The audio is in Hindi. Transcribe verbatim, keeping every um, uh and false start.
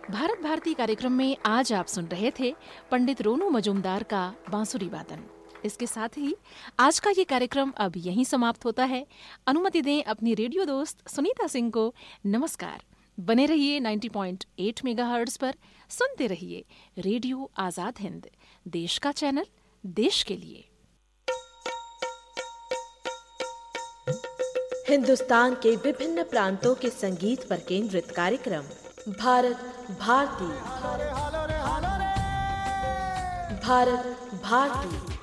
भारत भारती कार्यक्रम में आज आप सुन रहे थे पंडित रोनू मजूमदार का बांसुरी वादन। इसके साथ ही आज का ये कार्यक्रम अब यहीं समाप्त होता है। अनुमति दें अपनी रेडियो दोस्त सुनीता सिंह को नमस्कार। बने रहिए नब्बे पॉइंट आठ मेगाहर्ट्ज पर, सुनते रहिए रेडियो आजाद हिंद, देश का चैनल, देश के लिए। हिंदुस्तान के विभिन्न प्रांतों के संगीत पर केंद्रित कार्यक्रम भारत भारती। भारत भारती।